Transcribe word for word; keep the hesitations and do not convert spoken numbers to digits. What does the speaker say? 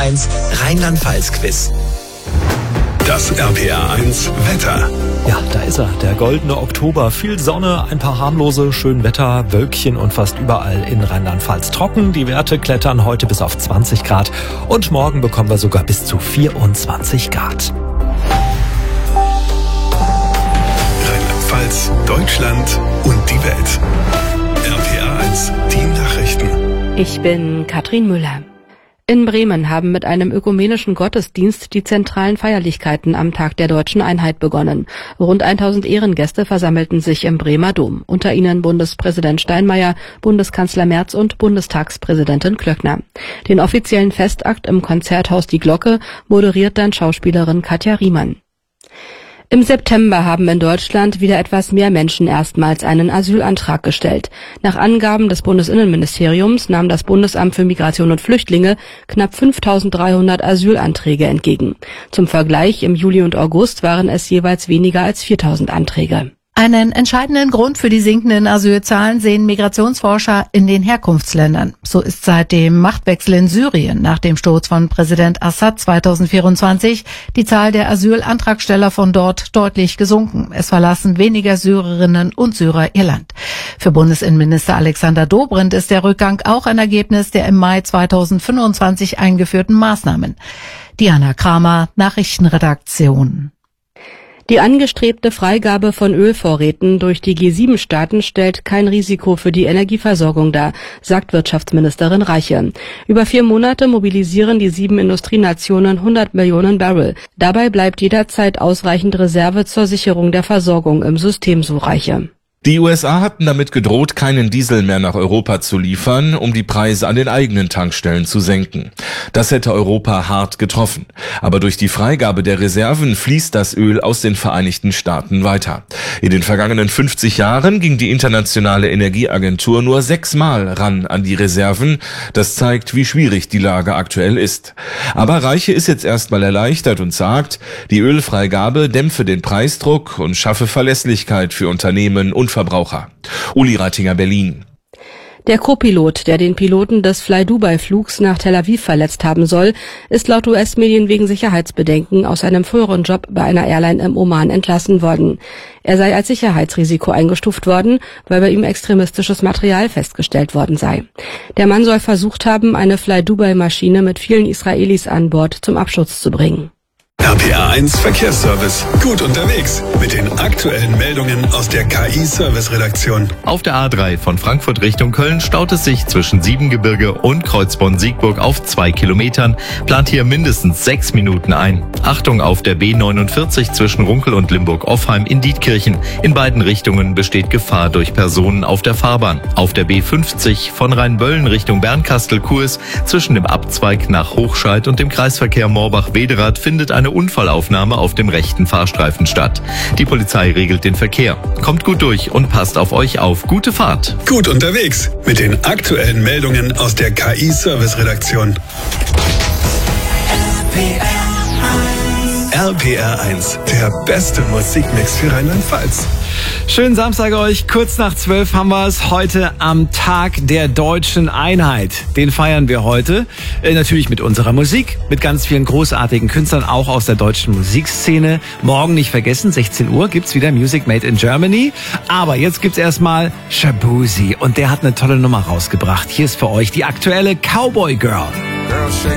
eins Rheinland-Pfalz-Quiz. Das R P R eins Wetter. Ja, da ist er, der goldene Oktober. Viel Sonne, ein paar harmlose, schön Wetter, Wölkchen und fast überall in Rheinland-Pfalz trocken. Die Werte klettern heute bis auf zwanzig Grad und morgen bekommen wir sogar bis zu vierundzwanzig Grad. Rheinland-Pfalz, Deutschland und die Welt. R P R eins, die Nachrichten. Ich bin Katrin Müller. In Bremen haben mit einem ökumenischen Gottesdienst die zentralen Feierlichkeiten am Tag der Deutschen Einheit begonnen. Rund tausend Ehrengäste versammelten sich im Bremer Dom. Unter ihnen Bundespräsident Steinmeier, Bundeskanzler Merz und Bundestagspräsidentin Klöckner. Den offiziellen Festakt im Konzerthaus Die Glocke moderiert dann Schauspielerin Katja Riemann. Im September haben in Deutschland wieder etwas mehr Menschen erstmals einen Asylantrag gestellt. Nach Angaben des Bundesinnenministeriums nahm das Bundesamt für Migration und Flüchtlinge knapp fünftausenddreihundert Asylanträge entgegen. Zum Vergleich, im Juli und August waren es jeweils weniger als viertausend Anträge. Einen entscheidenden Grund für die sinkenden Asylzahlen sehen Migrationsforscher in den Herkunftsländern. So ist seit dem Machtwechsel in Syrien nach dem Sturz von Präsident Assad zweitausendvierundzwanzig die Zahl der Asylantragsteller von dort deutlich gesunken. Es verlassen weniger Syrerinnen und Syrer ihr Land. Für Bundesinnenminister Alexander Dobrindt ist der Rückgang auch ein Ergebnis der im Mai zweitausendfünfundzwanzig eingeführten Maßnahmen. Diana Kramer, Nachrichtenredaktion. Die angestrebte Freigabe von Ölvorräten durch die G sieben Staaten stellt kein Risiko für die Energieversorgung dar, sagt Wirtschaftsministerin Reiche. Über vier Monate mobilisieren die sieben Industrienationen hundert Millionen Barrel. Dabei bleibt jederzeit ausreichend Reserve zur Sicherung der Versorgung im System, so Reiche. Die U S A hatten damit gedroht, keinen Diesel mehr nach Europa zu liefern, um die Preise an den eigenen Tankstellen zu senken. Das hätte Europa hart getroffen. Aber durch die Freigabe der Reserven fließt das Öl aus den Vereinigten Staaten weiter. In den vergangenen fünfzig Jahren ging die Internationale Energieagentur nur sechsmal ran an die Reserven. Das zeigt, wie schwierig die Lage aktuell ist. Aber Reiche ist jetzt erstmal erleichtert und sagt, die Ölfreigabe dämpfe den Preisdruck und schaffe Verlässlichkeit für Unternehmen und Verbraucher. Uli Reitinger, Berlin. Der Co-Pilot, der den Piloten des Fly-Dubai-Flugs nach Tel Aviv verletzt haben soll, ist laut U S-Medien wegen Sicherheitsbedenken aus einem früheren Job bei einer Airline im Oman entlassen worden. Er sei als Sicherheitsrisiko eingestuft worden, weil bei ihm extremistisches Material festgestellt worden sei. Der Mann soll versucht haben, eine Fly-Dubai-Maschine mit vielen Israelis an Bord zum Absturz zu bringen. R P R eins Verkehrsservice. Gut unterwegs mit den aktuellen Meldungen aus der K I-Service-Redaktion. Auf der A drei von Frankfurt Richtung Köln staut es sich zwischen Siebengebirge und Kreuzborn-Siegburg auf zwei Kilometern. Plant hier mindestens sechs Minuten ein. Achtung auf der B neunundvierzig zwischen Runkel und Limburg-Offheim in Dietkirchen. In beiden Richtungen besteht Gefahr durch Personen auf der Fahrbahn. Auf der B fünfzig von Rheinböllen Richtung Bernkastel-Kurs zwischen dem Abzweig nach Hochscheid und dem Kreisverkehr Morbach-Wederath findet eine Unfallaufnahme auf dem rechten Fahrstreifen statt. Die Polizei regelt den Verkehr. Kommt gut durch und passt auf euch auf. Gute Fahrt. Gut unterwegs mit den aktuellen Meldungen aus der K I-Service-Redaktion. R P R eins, der beste Musikmix für Rheinland-Pfalz. Schönen Samstag euch, kurz nach zwölf haben wir es heute am Tag der Deutschen Einheit. Den feiern wir heute, äh, natürlich mit unserer Musik, mit ganz vielen großartigen Künstlern, auch aus der deutschen Musikszene. Morgen nicht vergessen, sechzehn Uhr gibt's wieder Music Made in Germany. Aber jetzt gibt's erstmal Shaboozey und der hat eine tolle Nummer rausgebracht. Hier ist für euch die aktuelle Cowboy Girl.